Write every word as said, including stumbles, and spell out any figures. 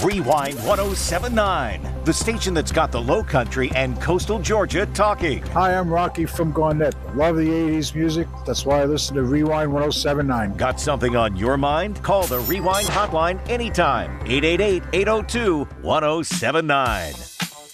Rewind ten seventy-nine, the station that's got the Low Country and coastal Georgia talking. Hi, I'm Rocky from Garnett. Love the eighties music. That's why I listen to Rewind ten seventy-nine. Got something on your mind? Call the Rewind hotline anytime. eight eight eight, eight oh two, ten seventy-nine.